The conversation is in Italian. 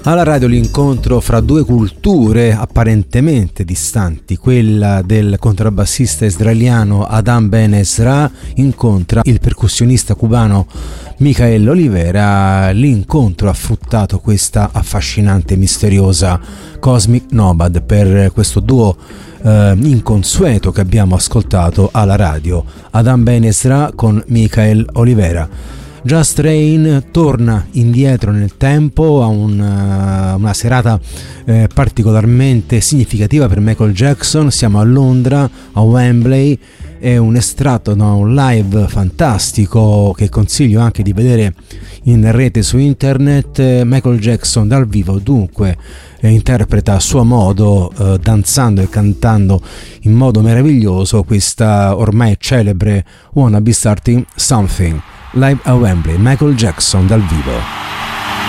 Alla radio l'incontro fra due culture apparentemente distanti, quella del contrabbassista israeliano Adam Ben Ezra incontra il percussionista cubano Micael Olivera. L'incontro ha fruttato questa affascinante e misteriosa Cosmic Nomad per questo duo inconsueto che abbiamo ascoltato alla radio, Adam Ben Ezra con Micael Olivera. Just Rain torna indietro nel tempo a una serata particolarmente significativa per Michael Jackson. Siamo a Londra, a Wembley. È un estratto da un live fantastico che consiglio anche di vedere in rete su internet. Michael Jackson dal vivo dunque interpreta a suo modo, danzando e cantando in modo meraviglioso questa ormai celebre Wanna Be Starting Something. Live a Wembley, Michael Jackson dal vivo.